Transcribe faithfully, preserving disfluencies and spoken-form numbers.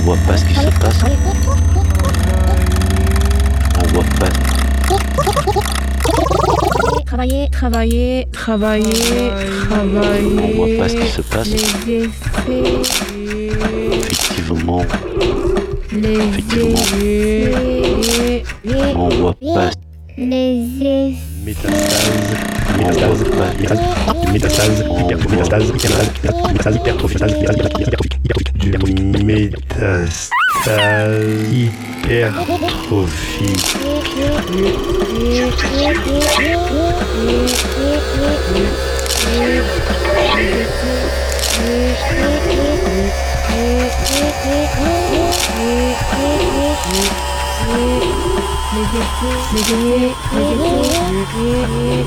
voit pas ce qui se passe. On voit pas. Travailler, travailler, travailler, travailler. On voit pas ce qui se passe. Les effets. Effectivement. Les Effectivement. effets. On voit pas. Les effets. Métastase, On métastase, voit pas. métastase, métastase, hyper- métastase, hyper- métastase, hypertrophie, métastase, hypertrophie, hypertrophie, hypertrophie, métastase, hypertrophie. Les effets, les effets, les effets,